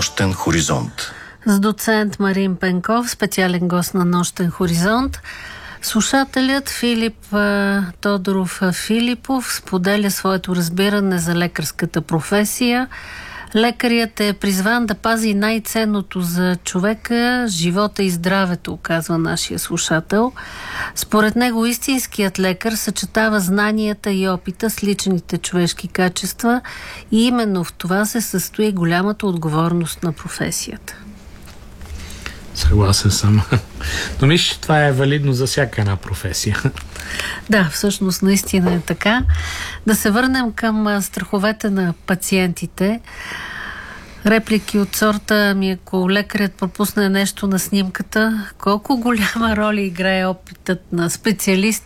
Нощен хоризонт. С доцент Марин Пенков, специален гост на Нощен хоризонт. Слушателят Филип Тодоров Филипов споделя своето разбиране за лекарската професия. Лекарят е призван да пази най-ценното за човека, живота и здравето, казва нашия слушател. Според него истинският лекар съчетава знанията и опита с личните човешки качества и именно в това се състои голямата отговорност на професията. Съгласен съм. Но мисля, че това е валидно за всяка една професия. Да, всъщност наистина е така. Да се върнем към страховете на пациентите. Реплики от сорта: ако лекарят пропусне нещо на снимката, колко голяма роля играе опитът на специалист